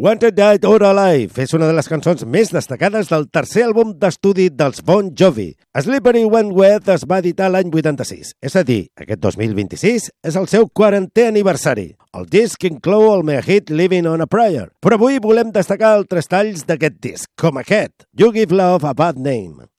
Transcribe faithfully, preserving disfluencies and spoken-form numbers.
Wanted Dead or Alive és una de les cançons més destacades del tercer àlbum d'estudi dels Bon Jovi. Slippery When Wet es va editar l'any vuitanta-sis, és a dir, aquest dos mil vint-i-sis és el seu quarantè aniversari. El disc inclou el mega hit Living on a Prayer, però avui volem destacar altres talls d'aquest disc, com aquest, You Give Love a Bad Name.